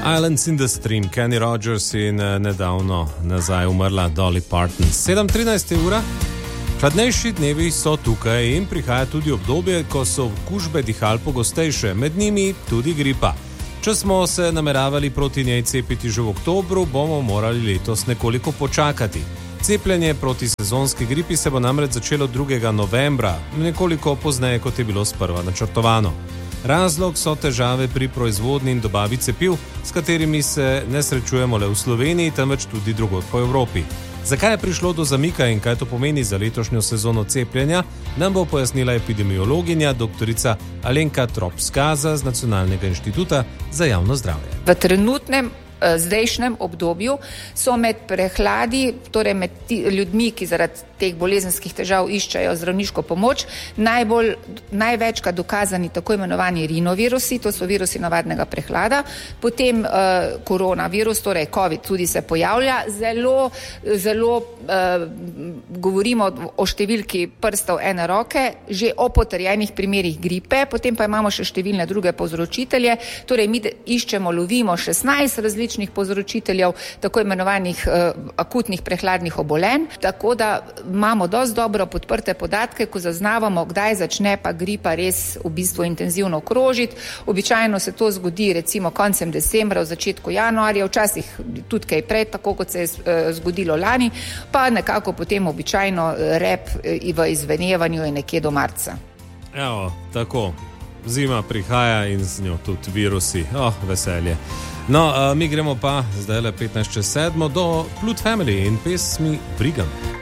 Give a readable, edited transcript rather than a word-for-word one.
Islands in the Stream, Kenny Rogers in nedavno nazaj umrla Dolly Parton. 7:13 ura. Hladnejši dnevi so tukaj in prihaja tudi obdobje, ko so okužbe dihal pogostejše, med njimi tudi gripa. Če smo se nameravali proti njej cepiti že v oktobru, bomo morali letos nekoliko počakati. Cepljenje proti sezonski gripi se bo namreč začelo 2. novembra, nekoliko pozneje, kot je bilo sprva načrtovano. Razlog so težave pri proizvodnji in dobavi cepiv, s katerimi se ne srečujemo le v Sloveniji, temveč tudi drugod po Evropi. Zakaj je prišlo do zamika in kaj to pomeni za letošnjo sezono cepljenja, nam bo pojasnila epidemiologinja dr. Alenka Trop-Skaza z Nacionalnega inštituta za javno zdravje. V trenutnem zdajšnjem obdobju so med prehladi, torej med ljudmi, ki zaradi teh bolezenskih težav iščejo zdravniško pomoč, največkrat dokazani tako imenovani rinovirusi, to so virusi navadnega prehlada, potem koronavirus, torej COVID tudi se pojavlja, zelo govorimo o številki prstov ene roke, že o potrjenih primerih gripe, potem pa imamo še številne druge povzročitelje, torej mi iščemo, lovimo 16 različnih povzročiteljev tako imenovanih akutnih prehladnih obolenj, tako da imamo dosti dobro podprte podatke, ko zaznavamo, kdaj začne pa gripa res v bistvu intenzivno krožiti. Običajno se to zgodi recimo koncem decembra, v začetku januarja, včasih tudi kaj prej, tako kot se je zgodilo lani, pa nekako potem običajno rep v izvenevanju je nekje do marca. Evo, tako. Zima prihaja in z njo tudi virusi. Veselje. No, mi gremo pa zdaj le 15:07 do Plut Family in pesmi Brigam.